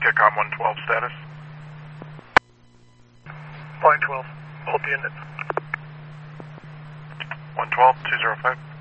Kicom 112 status. Line 12, hold the unit. 112, 205.